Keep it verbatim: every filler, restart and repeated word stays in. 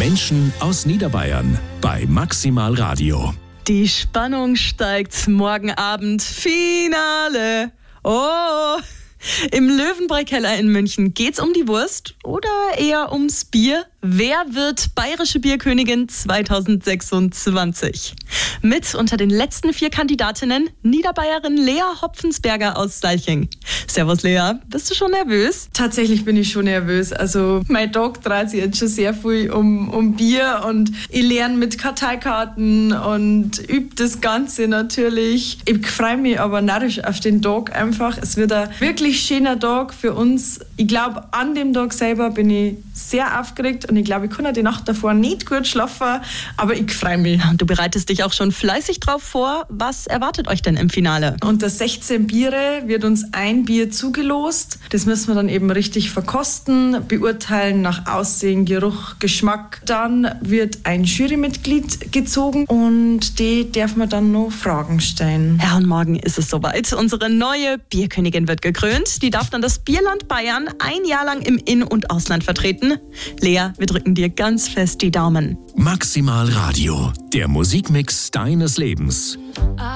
Menschen aus Niederbayern bei Maximal Radio. Die Spannung steigt. Morgen Abend Finale. Oh, im Löwenbräu-Keller in München geht's um die Wurst oder eher ums Bier? Wer wird bayerische Bierkönigin zwanzig sechsundzwanzig? Mit unter den letzten vier Kandidatinnen Niederbayerin Lea Hopfensberger aus Salching. Servus Lea, bist du schon nervös? Tatsächlich bin ich schon nervös. Also mein Tag dreht sich jetzt schon sehr viel um, um Bier und ich lerne mit Karteikarten und übe das Ganze natürlich. Ich freue mich aber narrisch auf den Tag einfach. Es wird ein wirklich schöner Tag für uns. Ich glaube, an dem Tag selber bin ich sehr aufgeregt und ich glaube, ich kann auch die Nacht davor nicht gut schlafen, aber ich freue mich. Du bereitest dich auch schon fleißig drauf vor. Was erwartet euch denn im Finale? Unter sechzehn Biere wird uns ein Bier zugelost. Das müssen wir dann eben richtig verkosten, beurteilen nach Aussehen, Geruch, Geschmack. Dann wird ein Jurymitglied gezogen und die darf man dann noch Fragen stellen. Ja, und morgen ist es soweit. Unsere neue Bierkönigin wird gekrönt. Die darf dann das Bierland Bayern ein Jahr lang im In- und Ausland vertreten. Lea, wir drücken dir ganz fest die Daumen. Maximal Radio, der Musikmix deines Lebens.